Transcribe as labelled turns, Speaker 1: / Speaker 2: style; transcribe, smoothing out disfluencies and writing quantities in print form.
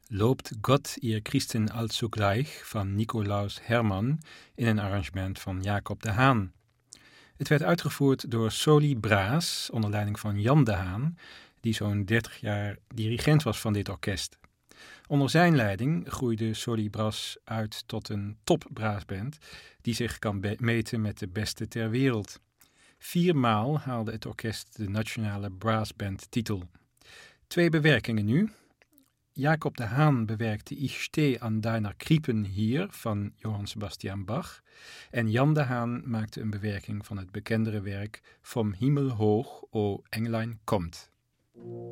Speaker 1: Lobt Gott ihr Christen allzugleich van Nicolaus Herman in een arrangement van Jacob de Haan. Het werd uitgevoerd door Soli Braas onder leiding van Jan de Haan, die zo'n 30 jaar dirigent was van dit orkest. Onder zijn leiding groeide Soli Braas uit tot een top-braasband die zich kan meten met de beste ter wereld. 4 maal haalde het orkest de nationale brassband-titel. 2 bewerkingen nu. Jacob de Haan bewerkte Ich steh an deiner Kriepen hier van Johann Sebastian Bach. En Jan de Haan maakte een bewerking van het bekendere werk Vom Himmel hoch, o Englein kommt.